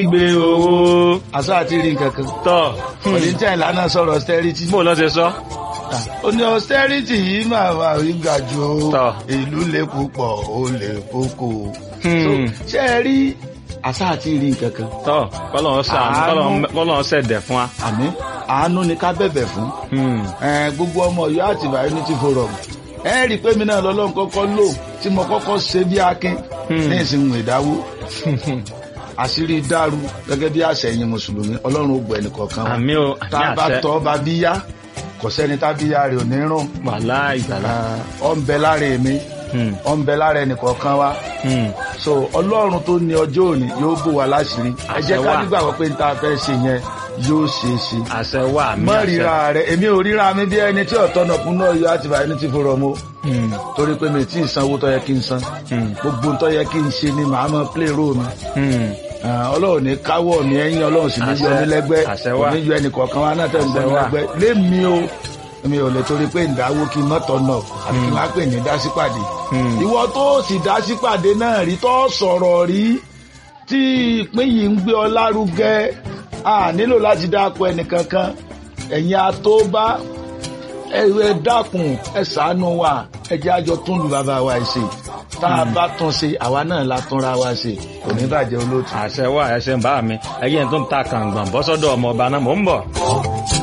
gbé owó. àṣà àti rí nǹkan kan. tọ́ oníjà ìlànà sọ̀rọ̀ austerity. bó lọ́ ṣe sọ. ó ní austerity yìí máa wà rí ga jù ó. Tọ́. ìlú lè púpọ̀ ó lè kókó. So, ṣé ẹ rí àṣà àti rí nǹkan kan. tọ́ kọ́lọ́n ṣàánú kọ́lọ́n ṣẹ̀dẹ̀ fún wa. àmín àánú ni ká bẹ̀bẹ̀ fún. Gbogbo ọmọ Ọ̀yọ́ Àtìbà Unity Forum ẹ rí i pé mi náà lọ́lọ́run kọ́kọ́ lò tí mo kọ́kọ́ ṣe bí akin ní ìsìnkú ìdáwó àṣírí dàrú gẹ́gẹ́ bí àṣẹ ẹ̀yin mùsùlùmí ọlọ́run ó gbọ́ ẹnìkọ̀ọ̀kan wa àmín o tá a bá tọ́ bá bí yá kò sẹ́ni tá bí yá rẹ̀ ò ní rùn. wàhálà ìgbàlá. ọ̀ ń bẹ lára èmi ọ̀ ń bẹ lára ẹnìkọ̀ọ̀kan wa so ọlọ́run tó ní ọjọ́ òní yóò bò wá láṣìírí ẹ jẹ́ ká nígbàgbọ́ pé n ta fẹ́ ṣe yẹn yóò ṣeé ṣe. àṣẹ wà mí mọ ríra rẹ èmi ò ríra mi bí ẹni tí ọ̀tọ̀ náà kún náà Ọ̀yọ́ Àtìbà Unity Forum o torí pé mi tí ì sanwó tó yẹ kí n san gbogbo tó yẹ kí n ṣe ni màá mọ play role mi ọlọ́run ní káwọ́ mi ẹ̀yìn ọlọ́run sì ní yọ mí lẹ́gbẹ́ kò ní yọ ẹnì kọ̀ọ̀kan wa náà tẹ̀ ń bọ́ mi lẹ́gbẹ́ lémi o mi ò lè torí pé ìdáwó kí n mọ́tọ̀ náà àbí kí n má pè ní dásípàdé ìwọ tó sì dásípàdé náà rí tó sọ̀rọ̀ rí tí ìpín yìí ń gbé ọ lárugẹ a nílò láti dáko ẹnìkankan ẹ̀yin atóbá ẹ dákun ẹ ṣàánú wa ẹ jẹ́ àjọ tún lu bàbá wa ṣe tá a bá tún ṣe àwa náà la túnra wa ṣe kò ní bàjẹ́ olóòtú. àṣẹ wà ẹṣẹ ń bá mi ẹyẹ tó ń ta kàǹgbọ̀n bọ́sọ́dọ̀ ọmọ ọba náà mò ń bọ̀.